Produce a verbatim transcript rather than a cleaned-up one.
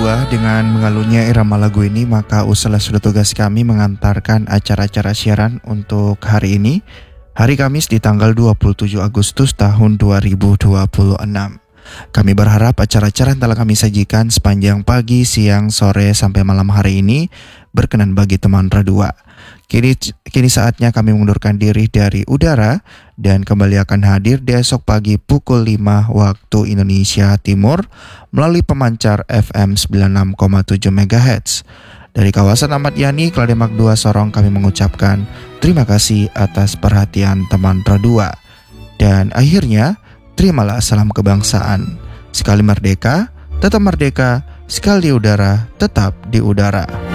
dua dengan mengalunnya irama lagu ini, maka usahlah sudah tugas kami mengantarkan acara-acara siaran untuk hari ini, hari Kamis di tanggal dua puluh tujuh Agustus tahun dua ribu dua puluh enam. Kami berharap acara-acara yang telah kami sajikan sepanjang pagi, siang, sore, sampai malam hari ini berkenan bagi teman Radua. Kini, kini saatnya kami mengundurkan diri dari udara dan kembali akan hadir di esok pagi pukul lima waktu Indonesia Timur melalui pemancar F M sembilan puluh enam koma tujuh megahertz. Dari kawasan Ahmad Yani, Klademak dua Sorong, kami mengucapkan terima kasih atas perhatian teman Radua. Dan akhirnya, terimalah salam kebangsaan. Sekali merdeka, tetap merdeka. Sekali di udara, tetap di udara.